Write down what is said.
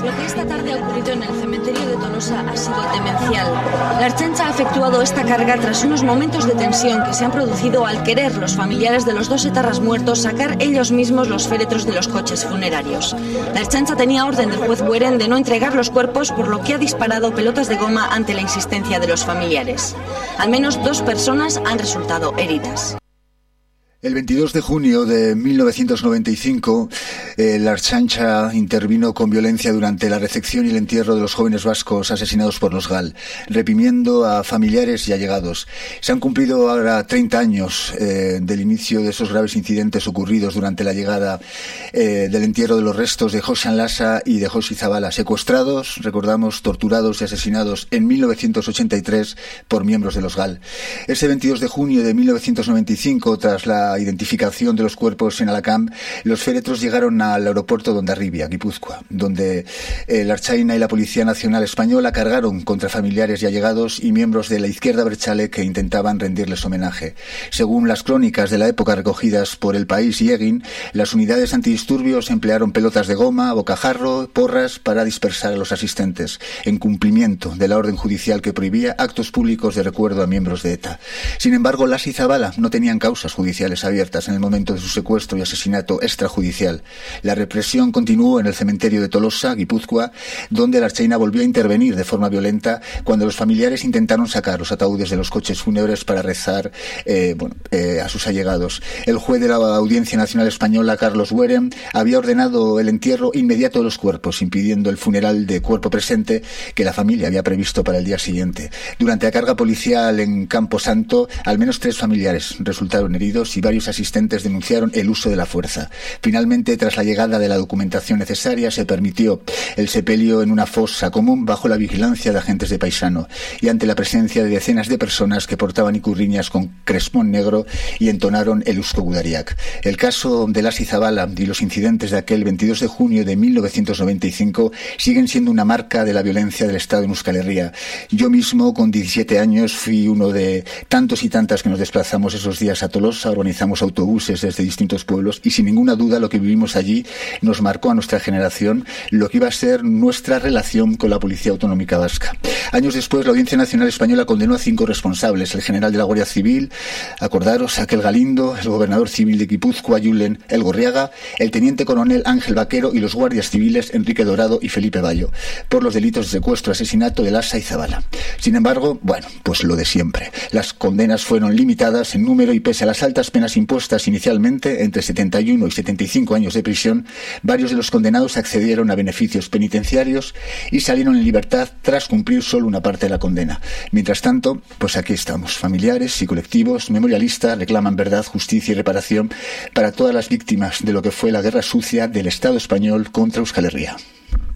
Lo que esta tarde ha ocurrido en el cementerio de Tolosa ha sido demencial. La Ertzaintza ha efectuado esta carga tras unos momentos de tensión que se han producido al querer los familiares de los dos etarras muertos sacar ellos mismos los féretros de los coches funerarios. La Ertzaintza tenía orden del juez Bueren de no entregar los cuerpos, por lo que ha disparado pelotas de goma ante la insistencia de los familiares. Al menos 2 personas han resultado heridas. El 22 de junio de 1995, la Ertzaintza intervino con violencia durante la recepción y el entierro de los jóvenes vascos asesinados por los GAL, reprimiendo a familiares y allegados. Se han cumplido ahora 30 años del inicio de esos graves incidentes ocurridos durante la llegada del entierro de los restos de Joxean Lasa y de Josi Zabala, secuestrados, recordamos, torturados y asesinados en 1983 por miembros de los GAL. Ese 22 de junio de 1995, tras la identificación de los cuerpos en Alacant, los féretros llegaron al aeropuerto de Hondarribia, Guipúzcoa, donde la Ertzaina y la Policía Nacional Española cargaron contra familiares y allegados y miembros de la izquierda abertzale que intentaban rendirles homenaje. Según las crónicas de la época recogidas por El País y Egin, las unidades antidisturbios emplearon pelotas de goma, bocajarro, porras para dispersar a los asistentes, en cumplimiento de la orden judicial que prohibía actos públicos de recuerdo a miembros de ETA. Sin embargo, Lasa y Zabala no tenían causas judiciales abiertas en el momento de su secuestro y asesinato extrajudicial. La represión continuó en el cementerio de Tolosa, Guipúzcoa, donde la Ertzaina volvió a intervenir de forma violenta cuando los familiares intentaron sacar los ataúdes de los coches fúnebres para rezar a sus allegados. El juez de la Audiencia Nacional Española, Carlos Bueren, había ordenado el entierro inmediato de los cuerpos, impidiendo el funeral de cuerpo presente que la familia había previsto para el día siguiente. Durante la carga policial en Campo Santo, al menos 3 familiares resultaron heridos y varios asistentes denunciaron el uso de la fuerza. Finalmente, tras la llegada de la documentación necesaria, se permitió el sepelio en una fosa común bajo la vigilancia de agentes de paisano y ante la presencia de decenas de personas que portaban icurriñas con crespón negro y entonaron el Eusko Gudariak. El caso de Lasa y Zabala y los incidentes de aquel 22 de junio de 1995 siguen siendo una marca de la violencia del Estado en Euskal Herria. Yo mismo, con 17 años, fui uno de tantos y tantas que nos desplazamos esos días a Tolosa, organizamos autobuses desde distintos pueblos y sin ninguna duda lo que vivimos allí nos marcó a nuestra generación lo que iba a ser nuestra relación con la Policía Autonómica Vasca. Años después, la Audiencia Nacional Española condenó a 5 responsables: el general de la Guardia Civil, acordaros, Aquel Galindo, el gobernador civil de Guipúzcoa, Julen Elgorriaga, el teniente coronel Ángel Vaquero y los guardias civiles Enrique Dorado y Felipe Bayo, por los delitos de secuestro y asesinato de Lasa y Zabala. Sin embargo, pues lo de siempre. Las condenas fueron limitadas en número y pese a las altas penas impuestas inicialmente, entre 71 y 75 años de prisión, varios de los condenados accedieron a beneficios penitenciarios y salieron en libertad tras cumplir solo una parte de la condena. Mientras tanto, pues aquí estamos. Familiares y colectivos memorialistas reclaman verdad, justicia y reparación para todas las víctimas de lo que fue la guerra sucia del Estado español contra Euskal Herria.